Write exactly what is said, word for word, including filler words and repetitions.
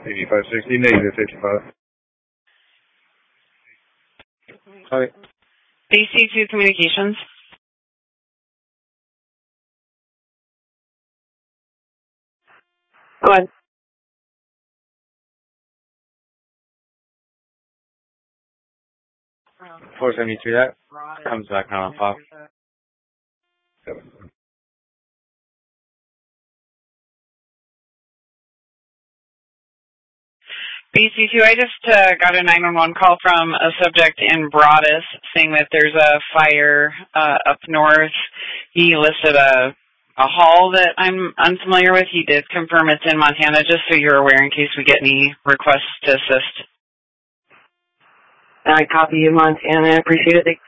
eighty-five sixty, negative fifty-five. Hi. B C two Communications. Go ahead. four seventy-two, that comes back on pop. B C two, I just uh, got a nine one one call from a subject in Broadus saying that there's a fire uh, up north. He listed a a hall that I'm unfamiliar with. He did confirm it's in Montana, just so you're aware in case we get any requests to assist. I copy you, Montana. I appreciate it.